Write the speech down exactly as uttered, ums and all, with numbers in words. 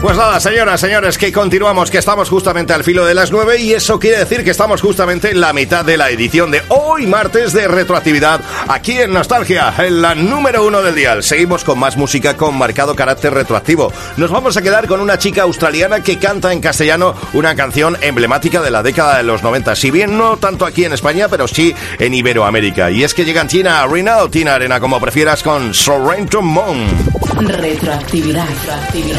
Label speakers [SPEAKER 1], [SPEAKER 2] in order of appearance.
[SPEAKER 1] Pues nada, señoras, señores, que continuamos, que estamos justamente al filo de las nueve y eso quiere decir que estamos justamente en la mitad de la edición de hoy, martes de retroactividad, aquí en Nostalgia, en la número uno del dial. Seguimos con más música con marcado carácter retroactivo. Nos vamos a quedar con una chica australiana que canta en castellano una canción emblemática de la década de los noventa, si bien no tanto aquí en España, pero sí en Iberoamérica. Y es que llegan Tina Arena o Tina Arena, como prefieras, con Sorrento Moon.
[SPEAKER 2] Retroactividad. Retroactividad.